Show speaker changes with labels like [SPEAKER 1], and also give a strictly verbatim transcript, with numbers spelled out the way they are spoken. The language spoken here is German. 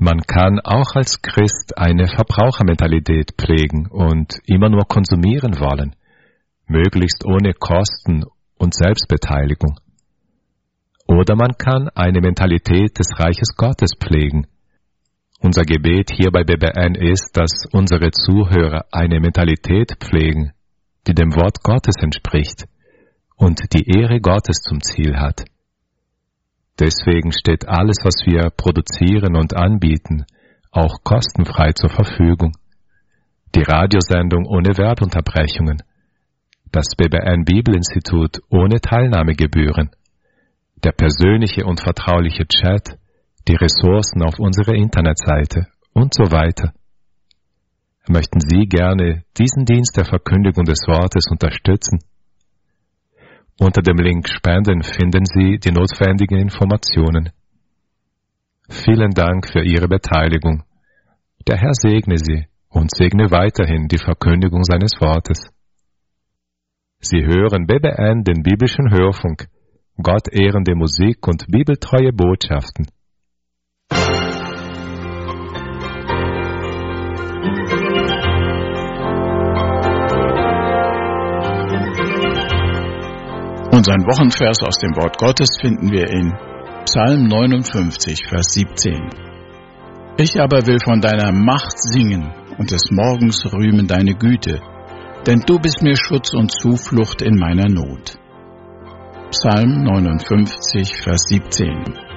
[SPEAKER 1] Man kann auch als Christ eine Verbrauchermentalität pflegen und immer nur konsumieren wollen, möglichst ohne Kosten und Selbstbeteiligung. Oder man kann eine Mentalität des Reiches Gottes pflegen. Unser Gebet hier bei B B N ist, dass unsere Zuhörer eine Mentalität pflegen, die dem Wort Gottes entspricht und die Ehre Gottes zum Ziel hat. Deswegen steht alles, was wir produzieren und anbieten, auch kostenfrei zur Verfügung. Die Radiosendung ohne Werbeunterbrechungen, das B B N Bibelinstitut ohne Teilnahmegebühren, der persönliche und vertrauliche Chat, die Ressourcen auf unserer Internetseite und so weiter. Möchten Sie gerne diesen Dienst der Verkündigung des Wortes unterstützen? Unter dem Link Spenden finden Sie die notwendigen Informationen. Vielen Dank für Ihre Beteiligung. Der Herr segne Sie und segne weiterhin die Verkündigung seines Wortes. Sie hören B B N, den biblischen Hörfunk, gottehrende Musik und bibeltreue Botschaften.
[SPEAKER 2] Unseren Wochenvers aus dem Wort Gottes finden wir in Psalm neunundfünfzig, Vers siebzehn. Ich aber will von deiner Macht singen und des Morgens rühmen deine Güte, denn du bist mir Schutz und Zuflucht in meiner Not. Psalm neunundfünfzig, Vers siebzehn.